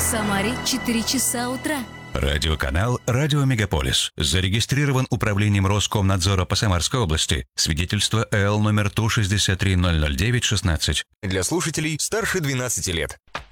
Самаре 4 часа утра. Радиоканал «Радио Мегаполис». Зарегистрирован Управлением Роскомнадзора по Самарской области. Свидетельство ЭЛ номер 163-009-16. Для слушателей старше 12 лет.